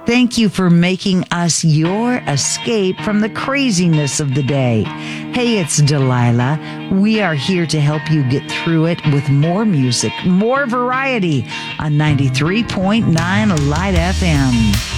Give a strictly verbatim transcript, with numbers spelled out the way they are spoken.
Thank you for making us your escape from the craziness of the day. Hey, it's Delilah. We are here to help you get through it with more music, more variety on ninety-three point nine Light F M.